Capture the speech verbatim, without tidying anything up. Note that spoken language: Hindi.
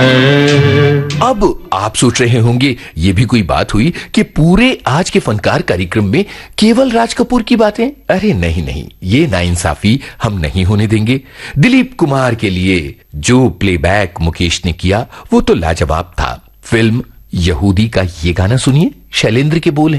अब आप सोच रहे होंगे ये भी कोई बात हुई कि पूरे आज के फनकार कार्यक्रम में केवल राज कपूर की बातें। अरे नहीं नहीं, ये नाइंसाफी हम नहीं होने देंगे। दिलीप कुमार के लिए जो प्लेबैक मुकेश ने किया वो तो लाजवाब था। फिल्म यहूदी का ये गाना सुनिए, शैलेंद्र के बोल हैं।